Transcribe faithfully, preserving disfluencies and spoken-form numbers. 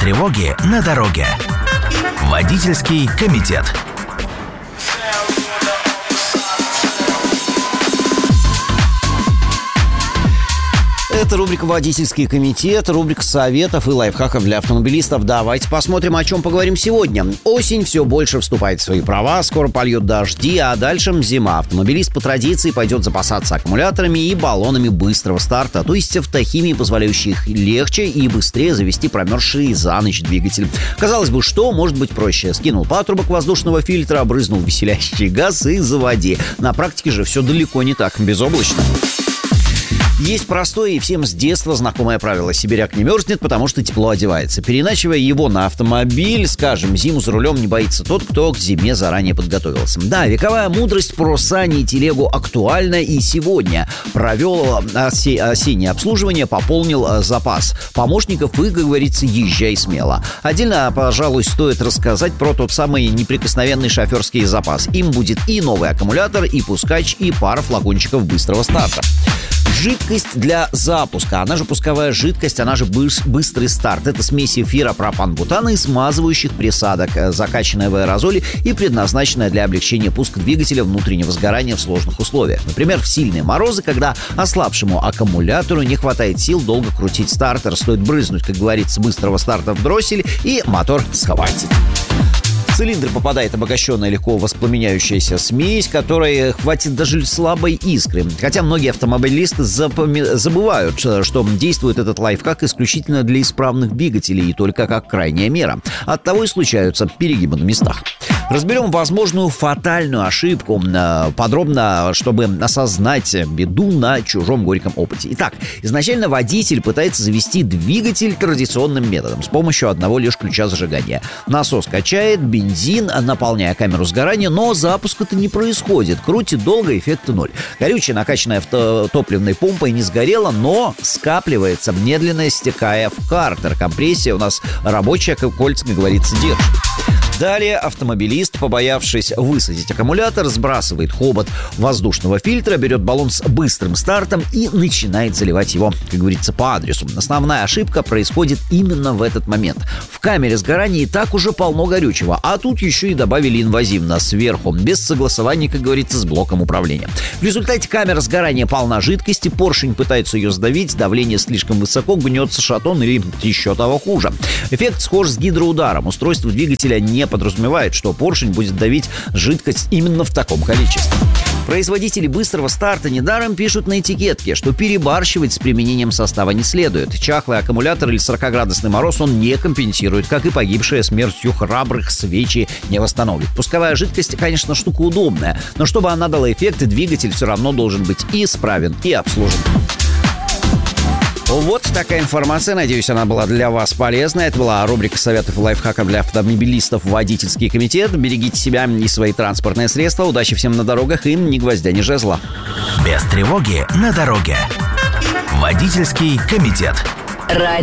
тревоги на дороге. Водительский комитет. Это рубрика «Водительский комитет», рубрика советов и лайфхаков для автомобилистов. Давайте посмотрим, о чем поговорим сегодня. Осень все больше вступает в свои права, скоро польют дожди, а дальше зима. Автомобилист по традиции пойдет запасаться аккумуляторами и баллонами быстрого старта, то есть автохимией, позволяющей их легче и быстрее завести промерзший за ночь двигатель. Казалось бы, что может быть проще? Скинул патрубок воздушного фильтра, обрызнул веселящий газ и заводи. На практике же все далеко не так безоблачно. Есть простое и всем с детства знакомое правило: сибиряк не мерзнет, потому что тепло одевается. Переначивая его на автомобиль, скажем, зиму за рулем не боится тот, кто к зиме заранее подготовился. Да, вековая мудрость про сани и телегу актуальна и сегодня. Провел осе- осеннее обслуживание, пополнил запас помощников и, как говорится, езжай смело. Отдельно, пожалуй, стоит рассказать про тот самый неприкосновенный шоферский запас. Им будет и новый аккумулятор, и пускач, и пара флакончиков быстрого старта. Жидкость для запуска, она же пусковая жидкость, она же быстрый старт. Это смесь эфира, пропан-бутана и смазывающих присадок, закачанная в аэрозоли и предназначенная для облегчения пуска двигателя внутреннего сгорания в сложных условиях. Например, в сильные морозы, когда ослабшему аккумулятору не хватает сил долго крутить стартер, стоит брызнуть, как говорится, быстрого старта в дроссель, и мотор схватит. В цилиндр попадает обогащенная легко воспламеняющаяся смесь, которой хватит даже слабой искры. Хотя многие автомобилисты запоми... забывают, что действует этот лайфхак исключительно для исправных двигателей и только как крайняя мера. Оттого и случаются перегибы на местах. Разберем возможную фатальную ошибку подробно, чтобы осознать беду на чужом горьком опыте. Итак, изначально водитель пытается завести двигатель традиционным методом с помощью одного лишь ключа зажигания. Насос качает бензин, наполняя камеру сгорания, но запуска-то не происходит. Крутит долго, эффекта ноль. Горючее, накачанное в топливной помпой, не сгорело, но скапливается, медленно стекая в картер. Компрессия у нас рабочая, как кольца, как говорится, держит. Далее автомобилист, побоявшись высадить аккумулятор, сбрасывает хобот воздушного фильтра, берет баллон с быстрым стартом и начинает заливать его, как говорится, по адресу. Основная ошибка происходит именно в этот момент. В камере сгорания и так уже полно горючего, а тут еще и добавили инвазивно сверху, без согласования, как говорится, с блоком управления. В результате камера сгорания полна жидкости, поршень пытается ее сдавить, давление слишком высоко, гнется шатун или еще того хуже. Эффект схож с гидроударом. Устройство двигателя не подразумевает, что поршень будет давить жидкость именно в таком количестве. Производители быстрого старта недаром пишут на этикетке, что перебарщивать с применением состава не следует. Чахлый аккумулятор или сорокаградусный мороз он не компенсирует, как и погибшая смертью храбрых свечи не восстановит. Пусковая жидкость, конечно, штука удобная, но чтобы она дала эффект, двигатель все равно должен быть и исправен, и обслужен. Вот такая информация. Надеюсь, она была для вас полезна. Это была рубрика советов и лайфхаков для автомобилистов «Водительский комитет». Берегите себя и свои транспортные средства. Удачи всем на дорогах и ни гвоздя, ни жезла. Без тревоги на дороге. Водительский комитет.